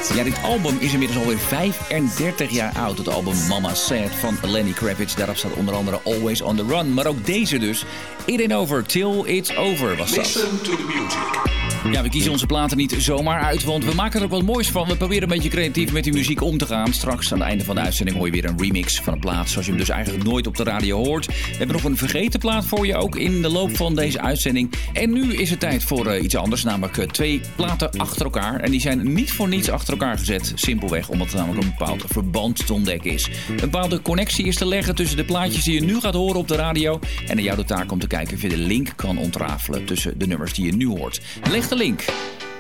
Ja, dit album is inmiddels alweer 35 jaar oud. Het album Mama Said van Lenny Kravitz. Daarop staat onder andere Always on the Run. Maar ook deze dus. It Ain't Over Till It's Over was dat. Listen to the music. Ja, we kiezen onze platen niet zomaar uit, want we maken er ook wat moois van. We proberen een beetje creatief met die muziek om te gaan. Straks aan het einde van de uitzending hoor je weer een remix van een plaat, zoals je hem dus eigenlijk nooit op de radio hoort. We hebben nog een vergeten plaat voor je, ook in de loop van deze uitzending. En nu is het tijd voor iets anders, namelijk 2 platen achter elkaar. En die zijn niet voor niets achter elkaar gezet. Simpelweg omdat er namelijk een bepaald verband te ontdekken is. Een bepaalde connectie is te leggen tussen de plaatjes die je nu gaat horen op de radio. En aan jou de taak om te kijken of je de link kan ontrafelen tussen de nummers die je nu hoort. Leg de link